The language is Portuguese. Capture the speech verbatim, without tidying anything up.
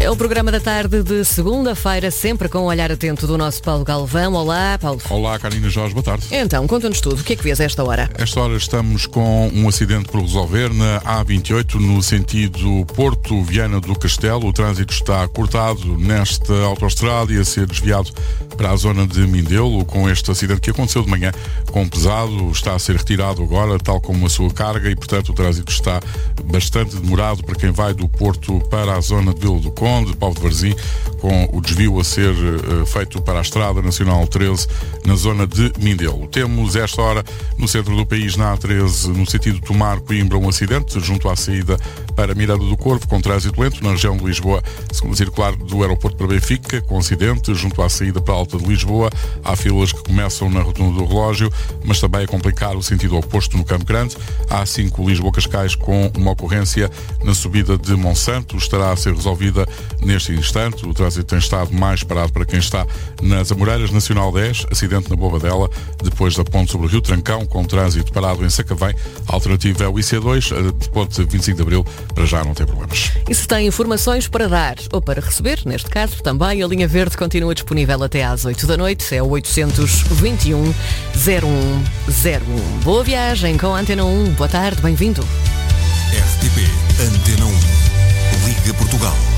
É o programa da tarde de segunda-feira, sempre com um olhar atento do nosso Paulo Galvão. Olá, Paulo. Olá, Carolina Jorge, boa tarde. Então, conta-nos tudo. O que é que vês a esta hora? Esta hora estamos com um acidente por resolver na A vinte e oito, no sentido Porto-Viana do Castelo. O trânsito está cortado nesta autoestrada e a ser desviado para a zona de Mindelo. Com este acidente que aconteceu de manhã com pesado, está a ser retirado agora, tal como a sua carga, e portanto o trânsito está bastante demorado para quem vai do Porto para a zona de Vila do Conde, Póvoa de Varzim, com o desvio a ser uh, feito para a Estrada Nacional treze, na zona de Mindelo. Temos esta hora no centro do país, na A treze, no sentido Tomar-Coimbra, um acidente junto à saída para Miranda do Corvo, com trânsito lento. Na região de Lisboa, segunda circular do aeroporto para Benfica, com acidente junto à saída para a Alta de Lisboa. Há filas que começam na rotunda do relógio, mas também a complicar o sentido oposto no Campo Grande. A A cinco Lisboa-Cascais, com uma ocorrência na subida de Monsanto, estará a ser resolvida neste instante. O trânsito tem estado mais parado para quem está nas Amoreiras. Nacional dez, acidente na Bobadela, depois da ponte sobre o Rio Trancão, com trânsito parado em Sacavém. A alternativa é o I C dois, de ponte vinte e cinco de Abril, para já não tem problemas. E se tem informações para dar ou para receber, neste caso também, a linha verde continua disponível até às oito da noite. É o oitocentos e vinte e um, zero um zero um. Boa viagem com a Antena um. Boa tarde, bem-vindo. R T P Antena um. Liga Portugal.